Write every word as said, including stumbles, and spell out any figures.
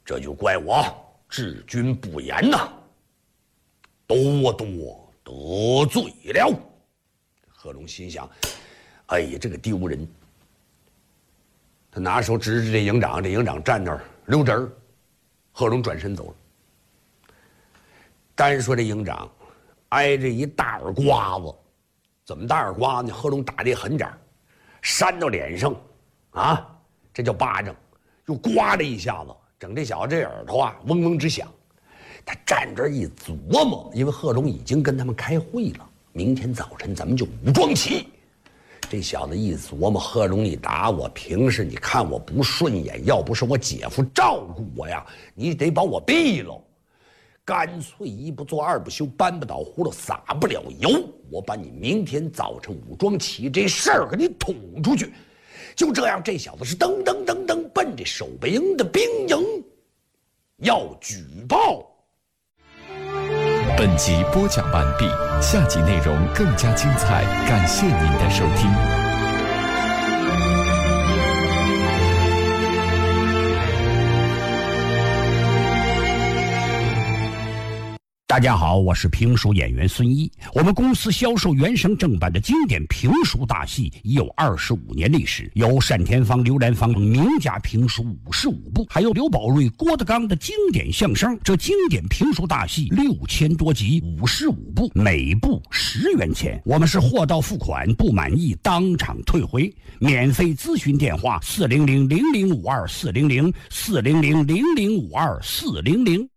这就怪我治军不严呐，多多得罪了。贺龙心想，哎呀，这个丢人。他拿手指指这营长，这营长站那儿溜直儿。贺龙转身走了。单说这营长挨着一大耳刮子，怎么大耳刮呢？贺龙打这狠点儿，扇到脸上，啊，这叫巴掌，又刮了一下子，整这小子这耳朵啊嗡嗡直响。他站这儿一琢磨，因为贺龙已经跟他们开会了，明天早晨咱们就武装起。这小子一琢磨，贺龙你打我，平时你看我不顺眼，要不是我姐夫照顾我呀，你得把我毙了。干脆一不做二不休，搬不倒葫芦撒不了油，我把你明天早晨武装起这事儿给你捅出去。就这样，这小子是噔噔噔噔奔这守备营的兵营要举报。 本集播讲完毕，下集内容更加精彩，感谢您的收听。 大家好，我是评书演员孙一。我们公司销售原声正版的经典评书大戏已有二十五年历史，有单田芳、刘兰芳名家评书五十五部，还有刘宝瑞、郭德纲的经典相声。这经典评书大戏六千多集，五十五部，每部十元钱。我们是货到付款，不满意当场退回。免费咨询电话：四零零零零五二四零零四零零零零五二四零零。